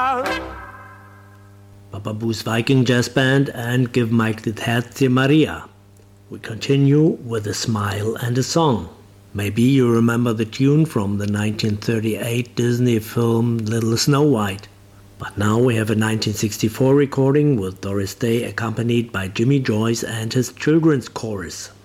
Papa Boo's Viking Jazz Band and Give Mike the Terzi Maria. We continue with a smile and a song. Maybe you remember the tune from the 1938 Disney film Little Snow White. But now we have a 1964 recording with Doris Day accompanied by Jimmy Joyce and his children's chorus.